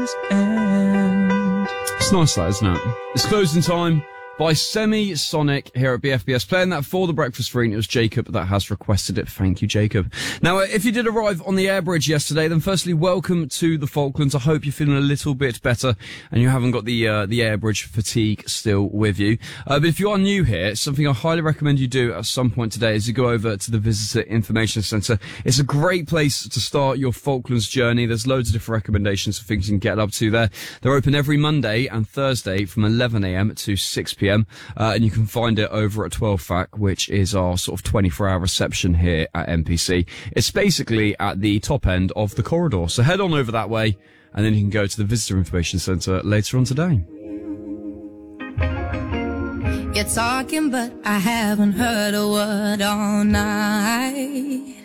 Year's End. It's nice, that, isn't it? It's closing time by Semi-Sonic here at BFBS. Playing that for the breakfast free, and it was Jacob that has requested it. Thank you, Jacob. Now, if you did arrive on the air bridge yesterday, then firstly, welcome to the Falklands. I hope you're feeling a little bit better and you haven't got the air bridge fatigue still with you. But if you are new here, something I highly recommend you do at some point today is you go over to the Visitor Information Centre. It's a great place to start your Falklands journey. There's loads of different recommendations for things you can get up to there. They're open every Monday and Thursday from 11 a.m. to 6 p.m. And you can find it over at 12 FAC, which is our sort of 24-hour reception here at MPC. It's basically at the top end of the corridor. So head on over that way, and then you can go to the Visitor Information Centre later on today. You're talking, but I haven't heard a word all night.